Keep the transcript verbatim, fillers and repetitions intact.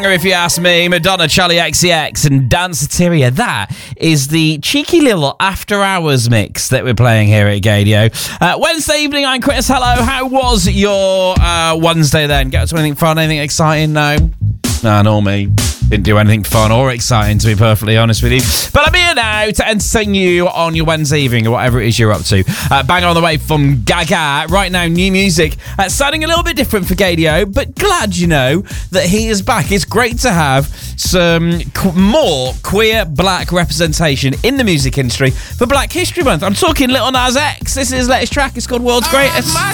If you ask me, Madonna, Charlie X C X and Danceteria. That is the cheeky little after hours mix that we're playing here at Gadio. Uh, Wednesday evening, I'm Chris. Hello, how was your uh, Wednesday then? Get up to anything fun, anything exciting? No? Nah, nor me. Didn't do anything fun or exciting, to be perfectly honest with you. But I'm here now to entertain you on your Wednesday evening or whatever it is you're up to. Uh, bang on the way from Gaga. Right now, new music. Uh, sounding a little bit different for Gadio, but glad, you know, that he is back. It's great to have some qu- more queer black representation in the music industry for Black History Month. I'm talking Lil Nas X. This is his latest track. It's called World's Greatest.